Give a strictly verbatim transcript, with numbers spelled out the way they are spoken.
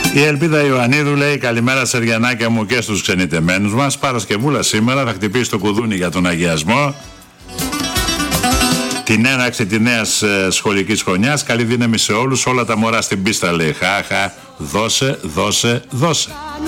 Η Ελπίδα Ιωαννίδου λέει: καλημέρα Σεριανάκια μου και στους ξενιτεμένους μας. Παρασκευούλα σήμερα θα χτυπήσει το κουδούνι για τον αγιασμό, την έναρξη της νέας σχολικής χρονιάς. Καλή δύναμη σε όλους, όλα τα μωρά στην πίστα λέει. Χαχα, δώσε, δώσε, δώσε.